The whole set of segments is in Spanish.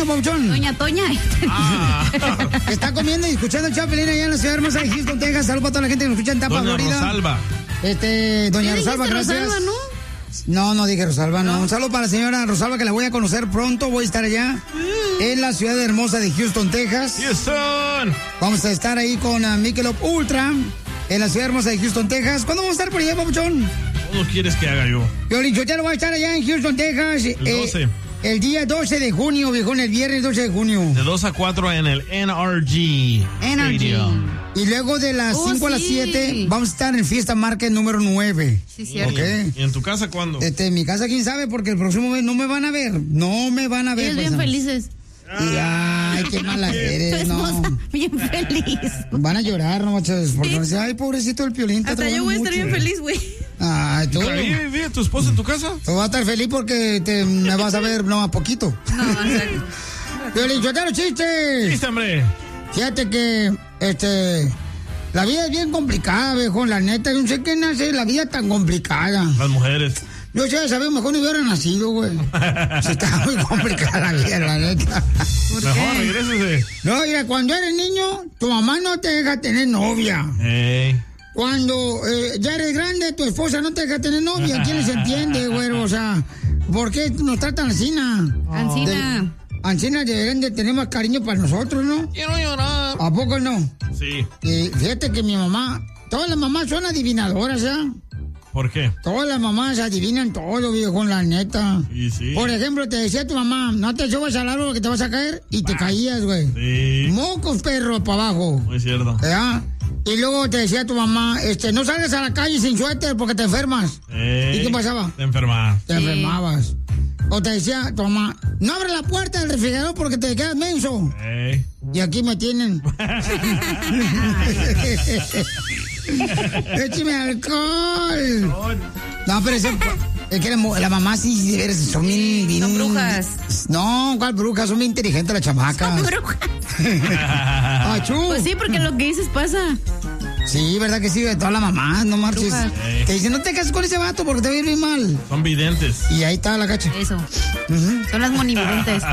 Toño, Pauchón. Doña Toña. Está comiendo y escuchando el Chapelín allá en la ciudad hermosa de Houston, Texas. Saludos para toda la gente que nos escucha en Tampa, Doña Florida. Rosalba. Doña Rosalba, gracias. Rosalba, ¿no? No dije Rosalba, no. Un saludo para la señora Rosalba, que la voy a conocer pronto. Voy a estar allá en la ciudad hermosa de Houston, Texas. Houston. Vamos a estar ahí con Michelob Ultra en la ciudad hermosa de Houston, Texas. ¿Cuándo vamos a estar por allá, papuchón? ¿Cómo quieres que haga yo? Yo ya lo voy a estar allá en Houston, Texas. El 12. El día 12 de junio, viejón, el viernes 12 de junio. De 2 a 4 en el NRG Stadium. Y luego de las 5 a las 7 vamos a estar en Fiesta Market número 9. Sí, cierto. Okay. ¿Y en tu casa cuándo? En mi casa, quién sabe, porque el próximo mes no me van a ver. No me van a ver. Ellos bien felices. Y, ay, qué mala eres, no. Bien feliz. Van a llorar, no, machos, porque van a decir, ay, pobrecito el Piolín. Hasta yo voy a estar bien feliz, güey. Ay, tú. ¿Vive tu esposa en tu casa? Tú vas a estar feliz porque me vas a ver, no, a poquito. No, exacto. Piolín, yo te los chistes. Chiste, hombre. Fíjate que, la vida es bien complicada, viejo, la neta. Yo no sé qué nace la vida tan complicada. Las mujeres. Yo ya sabía, mejor no hubiera nacido, güey. Se está muy complicada la vida, la neta. Mejor regrésese. No, mira, cuando eres niño, tu mamá no te deja tener novia. Cuando ya eres grande, tu esposa no te deja tener novia. ¿Quién les entiende, güey? O sea, ¿por qué nos tratan así? Ancina. Ancina deberían de tener más cariño para nosotros, ¿no? Quiero llorar. ¿A poco no? Sí. Fíjate que mi mamá, todas las mamás son adivinadoras, ¿ya? ¿Por qué? Todas las mamás adivinan todo, viejo, la neta. Sí. Por ejemplo, te decía tu mamá, no te subas al árbol que te vas a caer y te caías, güey. Sí. Mocos, perro, para abajo. Muy cierto. ¿Ya? Y luego te decía tu mamá, no salgas a la calle sin suéter porque te enfermas. ¿Y qué pasaba? Te enfermas. Te enfermabas. O te decía tu mamá, no abres la puerta del refrigerador porque te quedas menso. Y aquí me tienen. ¡Écheme alcohol! No, pero es que la mamá sí, son bien... Son brujas. No, ¿cuál brujas? Son bien inteligentes las chamacas. Son brujas. Pues sí, porque lo que dices pasa. Sí, ¿verdad que sí? De todas las mamás, no marches. Te dicen, no te cases con ese vato porque te va a ir bien mal. Son videntes. Y ahí está la cacha. Eso. Son las monividentes.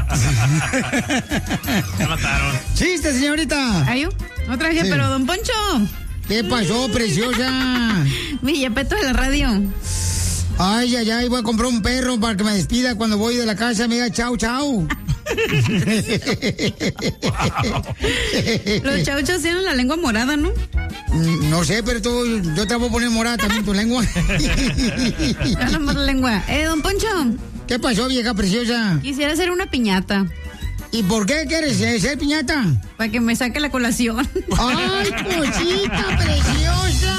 Me mataron. ¡Chiste, señorita! ¿Ayú? No traje, pero don Poncho. ¿Qué pasó, preciosa? Mi yepeto de la radio. Ay, voy a comprar un perro para que me despida cuando voy de la casa. Me diga chau, chau. Los chauchos tienen la lengua morada, ¿no? No sé, pero yo te voy a poner morada también tu lengua. No más la lengua. Don Poncho. ¿Qué pasó, vieja preciosa? Quisiera hacer una piñata. ¿Y por qué quieres ser piñata? Para que me saque la colación. ¡Ay, cosita preciosa!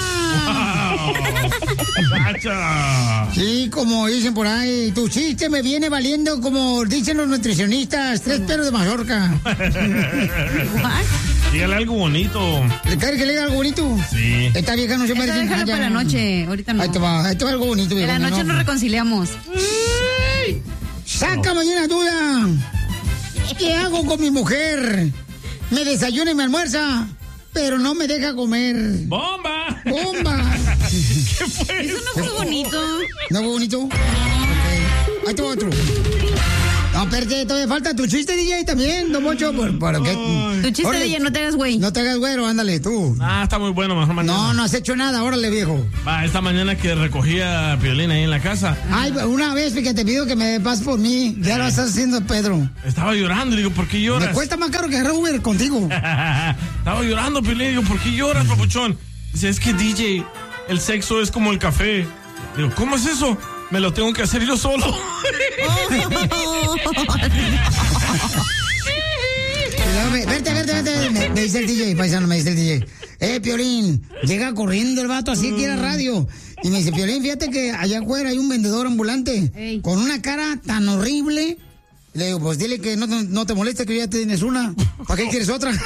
¡Wow! Sí, como dicen por ahí, tu chiste me viene valiendo, como dicen los nutricionistas, 3 pelos de mazorca. Dígale algo bonito. ¿Le quiere que le diga algo bonito? Sí. Esta vieja no se merece nada. Para la noche, ahorita no. Ahí te va algo bonito. En la noche nos reconciliamos. ¡Sácame una duda! ¿Qué hago con mi mujer? Me desayuna y me almuerza, pero no me deja comer. ¡Bomba! ¡Bomba! ¿Qué fue eso? No fue bonito. ¿No fue bonito? Okay. Ahí te va otro. No, espérate, todavía falta tu chiste, DJ, también, don Mocho. ¿Por qué? Tu chiste, órale, DJ, no te hagas güey. No te hagas güero, ándale, tú. Está muy bueno, mejor mañana. No has hecho nada, órale, viejo. Esta mañana que recogía Piolín ahí en la casa. Ay, una vez que te pido que me pases por mí, ya lo estás haciendo, Pedro. Estaba llorando, le digo, ¿por qué lloras? Me cuesta más caro que agarrar Uber contigo. Estaba llorando, Piolín, le digo, ¿por qué lloras, papuchón? Dice, es que DJ, el sexo es como el café. Digo, ¿cómo es eso? Me lo tengo que hacer yo solo. Verte. Me dice el DJ, paisano, me dice el DJ. Piolín, llega corriendo el vato así aquí a la radio. Y me dice, Piolín, fíjate que allá afuera hay un vendedor ambulante con una cara tan horrible. Le digo, pues dile que no te moleste que ya tienes una. ¿Para qué quieres otra?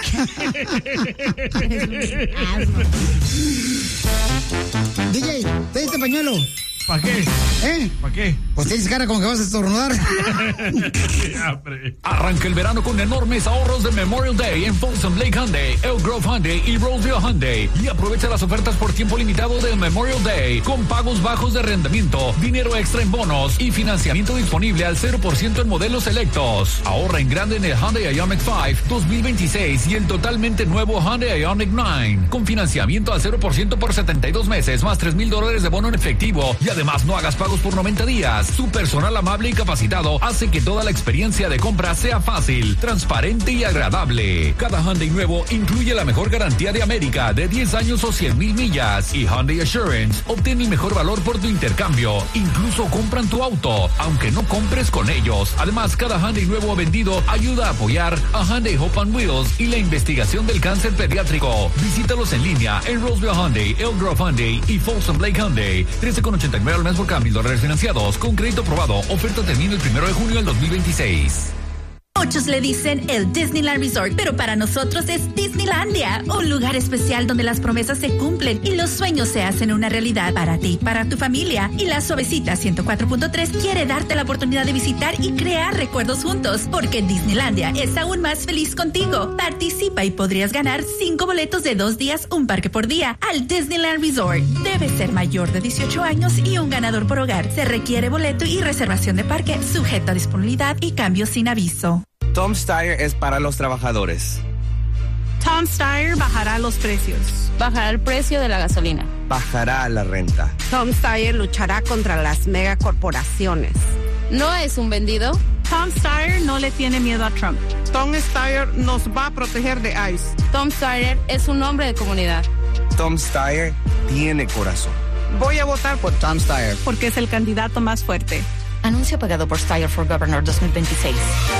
DJ, ten este pañuelo. ¿Para qué? ¿Para qué? Pues tienes cara como que vas a estornudar. Arranca el verano con enormes ahorros de Memorial Day en Folsom Lake Hyundai, Elk Grove Hyundai y Roseville Hyundai. Y aprovecha las ofertas por tiempo limitado de Memorial Day con pagos bajos de arrendamiento, dinero extra en bonos y financiamiento disponible al 0% en modelos selectos. Ahorra en grande en el Hyundai Ioniq 5 2026 y el totalmente nuevo Hyundai Ioniq 9 con financiamiento al 0% por 72 meses más $3,000 de bono en efectivo. Y además no hagas pagos por 90 días. Su personal amable y capacitado hace que toda la experiencia de compra sea fácil, transparente y agradable. Cada Hyundai nuevo incluye la mejor garantía de América de 10 años o 100,000 millas. Y Hyundai Assurance obtén el mejor valor por tu intercambio. Incluso compran tu auto, aunque no compres con ellos. Además, cada Hyundai nuevo vendido ayuda a apoyar a Hyundai Hope on Wheels y la investigación del cáncer pediátrico. Visítalos en línea en Roseville Hyundai, Elk Grove Hyundai y Folsom Lake Hyundai. $13,89 al mes por cada $1,000 financiados con crédito aprobado. Oferta termina el 1 de junio del 2026. Muchos le dicen el Disneyland Resort, pero para nosotros es Disneylandia, un lugar especial donde las promesas se cumplen y los sueños se hacen una realidad para ti, para tu familia. Y la Suavecita 104.3 quiere darte la oportunidad de visitar y crear recuerdos juntos, porque Disneylandia es aún más feliz contigo. Participa y podrías ganar 5 boletos de 2 días, un parque por día, al Disneyland Resort. Debe ser mayor de 18 años y un ganador por hogar. Se requiere boleto y reservación de parque, sujeto a disponibilidad y cambios sin aviso. Tom's Tire es para los trabajadores. Tom's Tire bajará los precios. Bajará el precio de la gasolina. Bajará la renta. Tom's Tire luchará contra las megacorporaciones. ¿No es un vendido? Tom's Tire no le tiene miedo a Trump. Tom's Tire nos va a proteger de ICE. Tom's Tire es un hombre de comunidad. Tom's Tire tiene corazón. Voy a votar por Tom's Tire porque es el candidato más fuerte. Anuncio pagado por Tire for Governor 2026.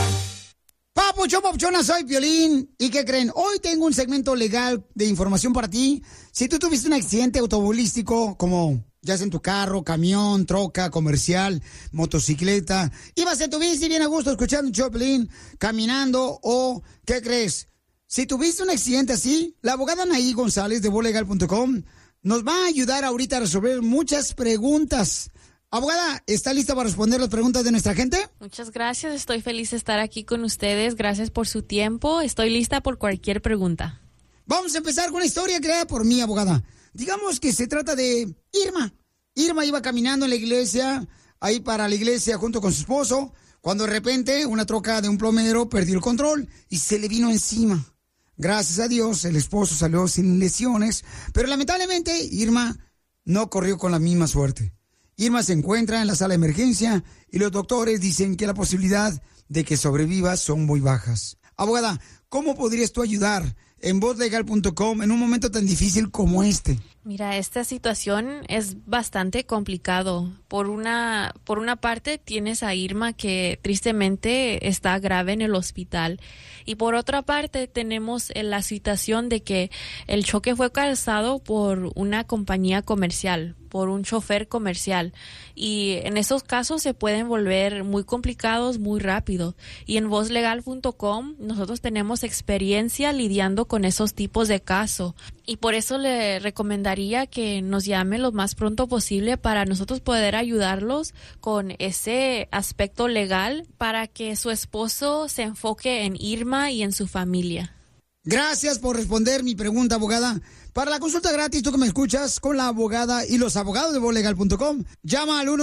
Papuchona, soy Piolín. ¿Y qué creen? Hoy tengo un segmento legal de información para ti. Si tú tuviste un accidente automovilístico, como ya sea en tu carro, camión, troca, comercial, motocicleta, ibas en tu bici bien a gusto escuchando un show, Piolín, caminando, o ¿qué crees? Si tuviste un accidente así, la abogada Anaí González de volegal.com nos va a ayudar ahorita a resolver muchas preguntas. Abogada, ¿está lista para responder las preguntas de nuestra gente? Muchas gracias, estoy feliz de estar aquí con ustedes. Gracias por su tiempo. Estoy lista por cualquier pregunta. Vamos a empezar con una historia creada por mí, abogada. Digamos que se trata de Irma. Irma iba caminando en la iglesia, ahí para la iglesia junto con su esposo, cuando de repente una troca de un plomero perdió el control y se le vino encima. Gracias a Dios, el esposo salió sin lesiones, pero lamentablemente Irma no corrió con la misma suerte. Irma se encuentra en la sala de emergencia y los doctores dicen que la posibilidad de que sobreviva son muy bajas. Abogada, ¿cómo podrías tú ayudar en vozlegal.com en un momento tan difícil como este? Mira, esta situación es bastante complicado. Por una parte tienes a Irma que tristemente está grave en el hospital y por otra parte tenemos la situación de que el choque fue causado por una compañía comercial, por un chofer comercial, y en esos casos se pueden volver muy complicados muy rápido. Y en vozlegal.com nosotros tenemos experiencia lidiando con esos tipos de casos y por eso le recomendaría que nos llame lo más pronto posible para nosotros poder ayudarlos con ese aspecto legal para que su esposo se enfoque en Irma y en su familia. Gracias por responder mi pregunta, abogada. Para la consulta gratis, tú que me escuchas, con la abogada y los abogados de vozlegal.com, llama al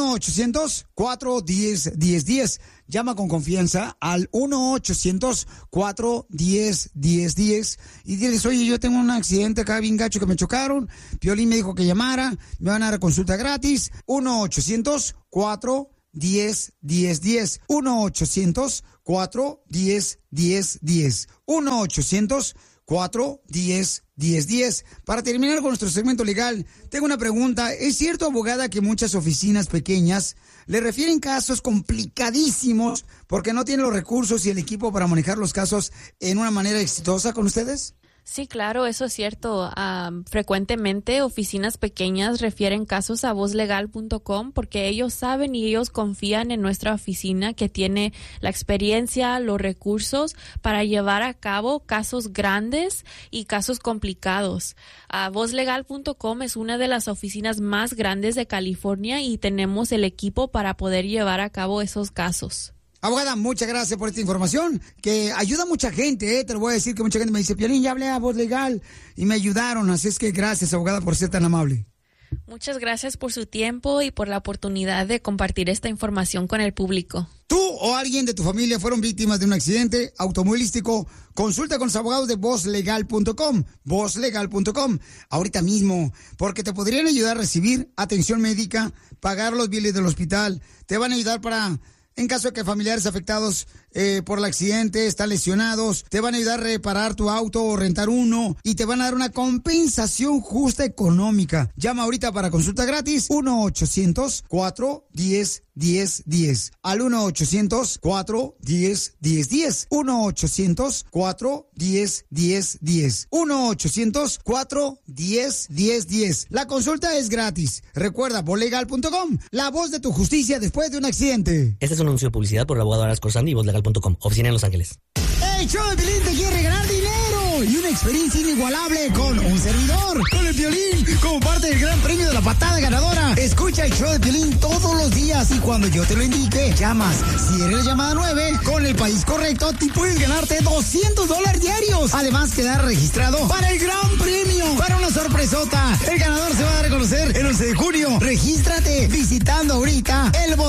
1-800-410-1010. Llama con confianza al 1-800-410-1010 y diles, oye, yo tengo un accidente acá bien gacho que me chocaron, Piolín me dijo que llamara, me van a dar consulta gratis. 1-800-410-1010. 1-800-410-1010. 1-800-410-1010. Para terminar con nuestro segmento legal, tengo una pregunta. ¿Es cierto, abogada, que muchas oficinas pequeñas le refieren casos complicadísimos porque no tienen los recursos y el equipo para manejar los casos en una manera exitosa con ustedes? Sí, claro, eso es cierto. Frecuentemente oficinas pequeñas refieren casos a vozlegal.com porque ellos saben y ellos confían en nuestra oficina que tiene la experiencia, los recursos para llevar a cabo casos grandes y casos complicados. Vozlegal.com es una de las oficinas más grandes de California y tenemos el equipo para poder llevar a cabo esos casos. Abogada, muchas gracias por esta información, que ayuda a mucha gente, Te lo voy a decir que mucha gente me dice, Piolín, ya hablé a Voz Legal y me ayudaron, así es que gracias, abogada, por ser tan amable. Muchas gracias por su tiempo y por la oportunidad de compartir esta información con el público. ¿Tú o alguien de tu familia fueron víctimas de un accidente automovilístico? Consulta con los abogados de vozlegal.com, vozlegal.com, ahorita mismo, porque te podrían ayudar a recibir atención médica, pagar los biles del hospital, te van a ayudar en caso de que familiares afectados por el accidente están lesionados, te van a ayudar a reparar tu auto o rentar uno y te van a dar una compensación justa económica. Llama ahorita para consulta gratis 1-800-410-1010 al 1-800-410-1010 1-800-410-1010 1-800-410-1010. La consulta es gratis. Recuerda, vozlegal.com, la voz de tu justicia después de un accidente. Este es un anuncio de publicidad por el abogado Aras Corsani y vozlegal.com, oficina en Los Ángeles. ¡El show de Piolín te quiere regalar dinero y una experiencia inigualable con un servidor! Con el Piolín, como parte del gran premio de la patada ganadora. Escucha el show de Piolín todos los días y cuando yo te lo indique, llamas. Si eres la llamada 9, con el país correcto, te puedes ganarte $200 diarios. Además, quedar registrado para el gran premio, para una sorpresota. El ganador se va a reconocer el 11 de junio. Regístrate visitando ahorita el